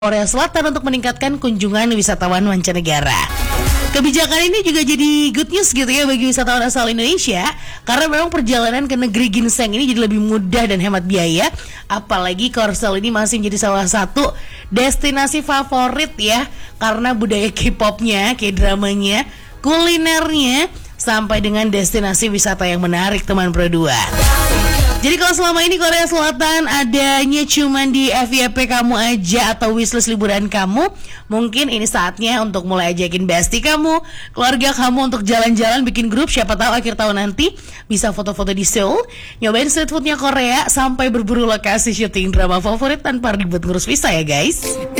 Korea Selatan untuk meningkatkan kunjungan wisatawan mancanegara. Kebijakan ini juga jadi good news gitu ya bagi wisatawan asal Indonesia, karena memang perjalanan ke negeri ginseng ini jadi lebih mudah dan hemat biaya. Apalagi Korsel ini masih menjadi salah satu destinasi favorit ya, karena budaya K-popnya, K-dramanya, kulinernya, sampai dengan destinasi wisata yang menarik teman Pro 2. Jadi kalau selama ini Korea Selatan adanya cuman di FYP kamu aja atau wishlist liburan kamu, mungkin ini saatnya untuk mulai ajakin bestie kamu, keluarga kamu untuk jalan-jalan bikin grup. Siapa tahu akhir tahun nanti bisa foto-foto di Seoul, nyobain street foodnya Korea, sampai berburu lokasi syuting drama favorit tanpa ribet ngurus visa ya guys.